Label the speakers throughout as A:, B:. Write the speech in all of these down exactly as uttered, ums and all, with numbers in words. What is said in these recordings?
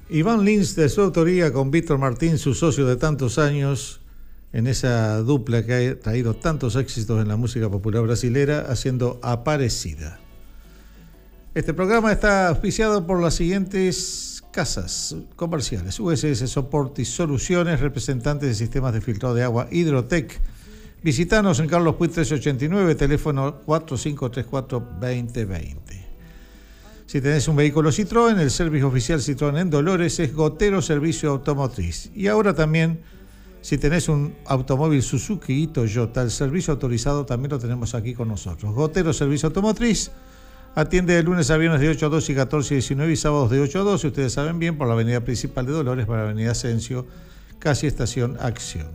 A: Iván Lins, de su autoría, con Víctor Martín, su socio de tantos años, en esa dupla que ha traído tantos éxitos en la música popular brasilera, haciendo Aparecida. Este programa está auspiciado por las siguientes casas comerciales: U S S Soporte y Soluciones, representantes de sistemas de filtrado de agua Hidrotec. Visítanos en Carlos Puig trescientos ochenta y nueve, teléfono cuatro cinco tres cuatro, dos cero dos cero. Si tenés un vehículo Citroën, el servicio oficial Citroën en Dolores es Gotero Servicio Automotriz. Y ahora también, si tenés un automóvil Suzuki y Toyota, el servicio autorizado también lo tenemos aquí con nosotros. Gotero Servicio Automotriz atiende de lunes a viernes de ocho a dos y catorce a diecinueve y sábados de ocho a doce, ustedes saben bien, por la avenida principal de Dolores, para la avenida Ascencio, casi estación Acción.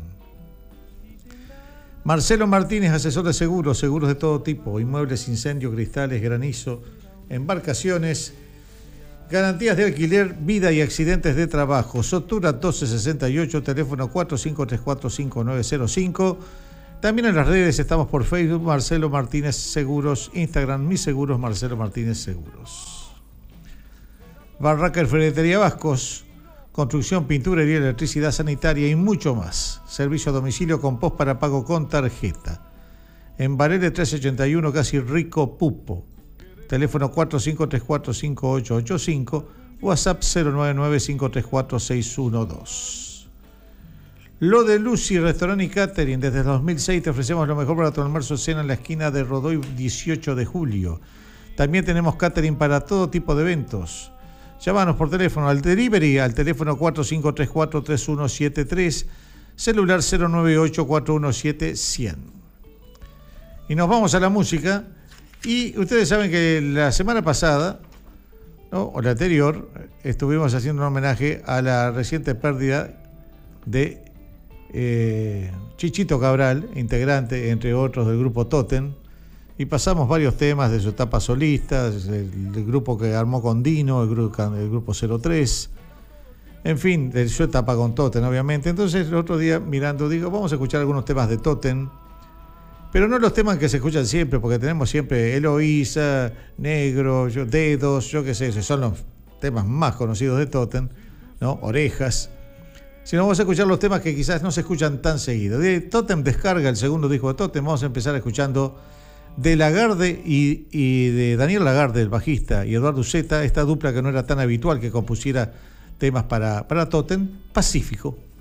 A: Marcelo Martínez, asesor de seguros, seguros de todo tipo, inmuebles, incendio, cristales, granizo, embarcaciones, garantías de alquiler, vida y accidentes de trabajo. Sotura doce sesenta y ocho, teléfono cuatro cinco tres cuatro, cinco nueve cero cinco. También en las redes estamos por Facebook, Marcelo Martínez Seguros, Instagram, Mis Seguros, Marcelo Martínez Seguros. Barraca Ferretería Vascos, construcción, pintura, electricidad sanitaria y mucho más. Servicio a domicilio con post para pago con tarjeta. En Varela trescientos ochenta y uno, casi Rico Pupo. Teléfono cuatro cinco tres cuatro, cinco ocho ocho cinco, WhatsApp cero nueve nueve, cinco tres cuatro, seis uno dos. Lo de Lucy, restaurante y catering. Desde el dos mil seis te ofrecemos lo mejor para tu almuerzo cena en la esquina de Rodoy dieciocho de julio. También tenemos catering para todo tipo de eventos. Llámanos por teléfono al delivery al teléfono cuatro cinco tres cuatro, tres uno siete tres, celular cero nueve ocho, cuatro uno siete, cien. Y nos vamos a la música. Y ustedes saben que la semana pasada, ¿no?, o la anterior, estuvimos haciendo un homenaje a la reciente pérdida de eh, Chichito Cabral, integrante, entre otros, del grupo Totem, y pasamos varios temas de su etapa solista, el, el grupo que armó con Dino, el grupo, el grupo cero tres, en fin, de su etapa con Totem, obviamente. Entonces, el otro día, mirando, digo, vamos a escuchar algunos temas de Totem, pero no los temas que se escuchan siempre, porque tenemos siempre Eloísa, Negro, yo, Dedos, yo qué sé, esos son los temas más conocidos de Totem, ¿no? Orejas. Sino vamos a escuchar los temas que quizás no se escuchan tan seguido. De Totem Descarga, el segundo disco de Totem, vamos a empezar escuchando de Lagarde y, y de Daniel Lagarde, el bajista, y Eduardo Zeta, esta dupla que no era tan habitual que compusiera temas para, para Totem, Pacífico.